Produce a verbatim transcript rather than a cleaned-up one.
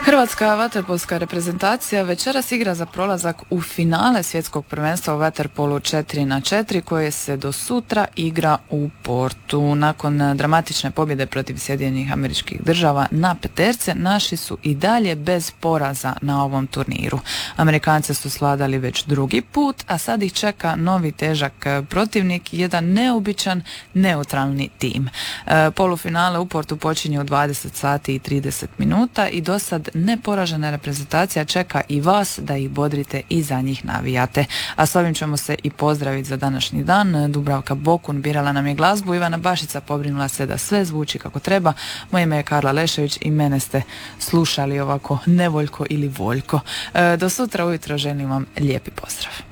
Hrvatska vaterpolska reprezentacija večeras igra za prolazak u finale svjetskog prvenstva u vaterpolu četiri na četiri koje se do sutra igra u Portu. Nakon dramatične pobjede protiv Sjedinjenih Američkih Država na peterce, naši su i dalje bez poraza na ovom turniru. Amerikance su svladali već drugi put, a sad ih čeka novi težak protivnik, jedan neobičan neutralni tim. E, polufinale u Portu počinje u dvadeset sati i trideset minuta i do sad neporažena reprezentacija čeka i vas da ih bodrite i za njih navijate. A s ovim ćemo se i pozdraviti za današnji dan. Dubravka Bokun birala nam je glazbu, Ivana Bašica pobrinula se da sve zvuči kako treba. Moje ime je Karla Lešević i mene ste slušali ovako nevoljko ili voljko. E, do sutra ujutro želim vam lijepi pozdrav.